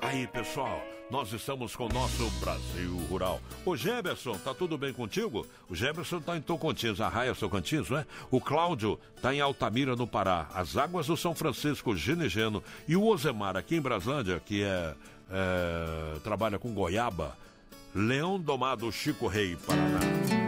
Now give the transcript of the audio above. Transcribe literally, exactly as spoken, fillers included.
Aí, pessoal, nós estamos com o nosso Brasil Rural. Ô, Geberson, tá tudo bem contigo? O Geberson tá em Tocantins, Arraia, Tocantins, não é? O Cláudio tá em Altamira, no Pará. As Águas do São Francisco, Ginegeno. E o Osemar, aqui em Braslândia, que é, é trabalha com goiaba, Leão Domado, Chico Rei, Paraná.